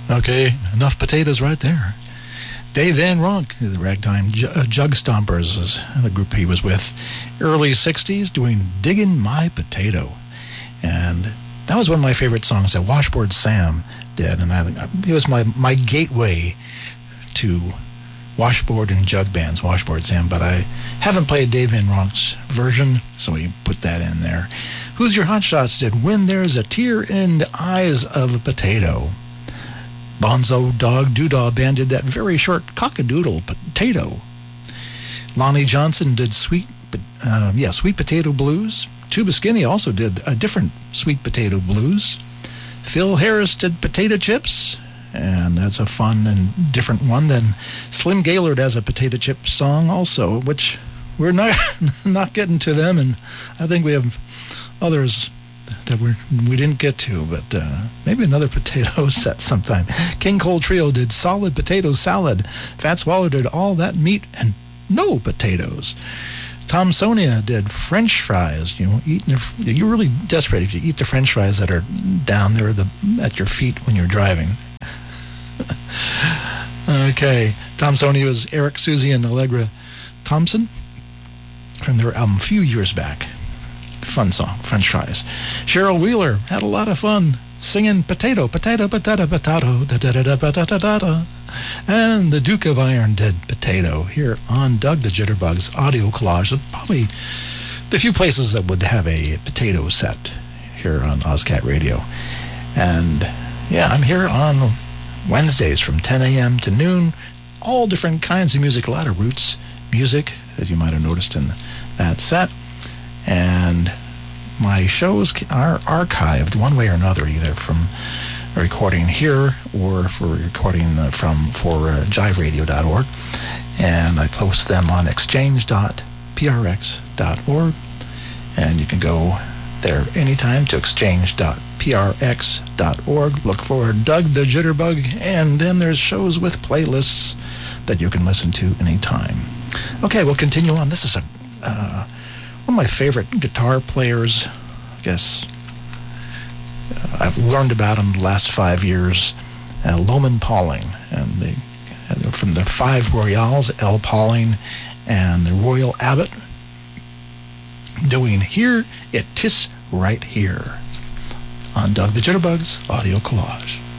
Okay, enough potatoes right there. Dave Van Ronk, the Ragtime Jug Stompers, is the group he was with. Early 60s, doing Diggin' My Potato. And that was one of my favorite songs that Washboard Sam did. And it was my gateway to washboard and jug bands, Washboard Sam. But I haven't played Dave Van Ronk's version, so we put that in there. Who's Your Hotshots did When There's a Tear in the Eyes of a Potato. Bonzo Dog Doodah Band did that very short Cockadoodle Potato. Lonnie Johnson did Sweet Potato Blues. Tuba Skinny also did a different Sweet Potato Blues. Phil Harris did Potato Chips, and that's a fun and different one. Then Slim Gaillard has a potato chip song also, which we're not getting to them, and I think we have others that we didn't get to, but maybe another potato set sometime. King Cole Trio did Solid Potato Salad. Fats Waller did All That Meat and No Potatoes. Tom Sonia did French fries. You're really desperate if you eat the French fries that are down there at your feet when you're driving. Okay, Tom Sonia was Eric, Susie, and Allegra Thompson from their album a few years back. Fun song, French fries. Cheryl Wheeler had a lot of fun singing Potato, Potato, Potato, Potato, da-da-da-da-da-da-da. And the Duke of Iron did Potato here on Doug the Jitterbugs audio collage. Probably the few places that would have a potato set here on OzCat Radio. And yeah, I'm here on Wednesdays from 10 a.m. to noon. All different kinds of music, a lot of roots music, as you might have noticed in that set. And my shows are archived one way or another, either from a recording here or for recording for jiveradio.org. And I post them on exchange.prx.org. And you can go there anytime to exchange.prx.org. Look for Doug the Jitterbug, and then there's shows with playlists that you can listen to anytime. Okay, we'll continue on. This is one of my favorite guitar players. I guess I've learned about him the last 5 years. Loman Pauling, and from the Five Royales, L. Pauling and the Royal Abbot, doing Here It Tis Right Here on Doug the Jitterbugs Audio Collage.